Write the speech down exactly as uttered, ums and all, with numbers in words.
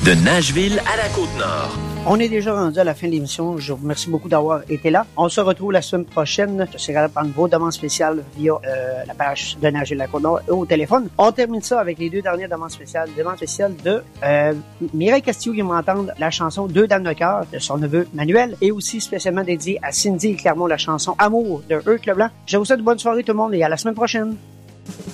De Nashville à la Côte-Nord. On est déjà rendu à la fin de l'émission. Je vous remercie beaucoup d'avoir été là. On se retrouve la semaine prochaine. Je serai capable de prendre vos demandes spéciales via euh, la page de Nashville à la Côte-Nord et au téléphone. On termine ça avec les deux dernières demandes spéciales. Demande spéciale de euh, Mireille Castillo qui va entendre la chanson Deux dames de cœur de son neveu Manuel et aussi spécialement dédiée à Cindy Clermont la chanson Amour de Euc Leblanc. Je vous souhaite une bonne soirée tout le monde et à la semaine prochaine.